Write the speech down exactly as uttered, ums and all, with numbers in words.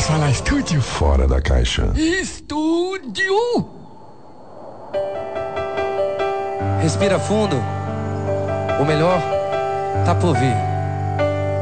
sala estúdio. Fora da caixa. Estúdio. Respira fundo. O melhor tá por vir.